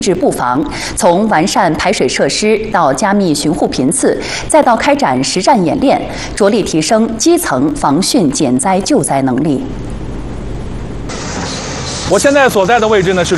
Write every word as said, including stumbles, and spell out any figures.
制布防，从完善排水设施到加密巡护频次，再到开展实战演练，着力提升基层防汛减灾救灾能力。 我现在所在的位置呢是。